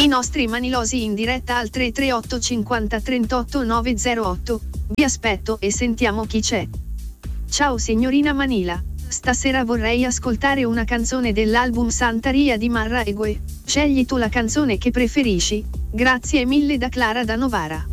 I nostri manilosi in diretta al 338 50 38 908. Vi aspetto e sentiamo chi c'è. Ciao signorina Manila, stasera vorrei ascoltare una canzone dell'album Santaria di Marra e Gue. Scegli tu la canzone che preferisci. Grazie mille da Clara da Novara.